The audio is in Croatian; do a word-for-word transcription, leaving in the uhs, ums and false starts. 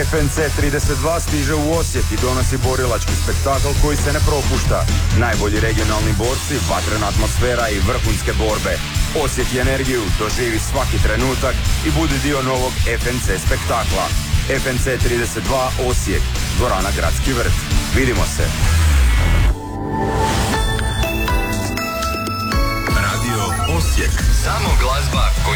F N C trideset dva stiže u Osijek i donosi borilački spektakl koji se ne propušta. Najbolji regionalni borci, vatrena atmosfera i vrhunske borbe. Osjeti energiju, doživi svaki trenutak i budi dio novog F N C spektakla. F N C trideset dva Osijek, dvorana Gradski vrt. Vidimo se. Radio Osijek. Samo glazba koju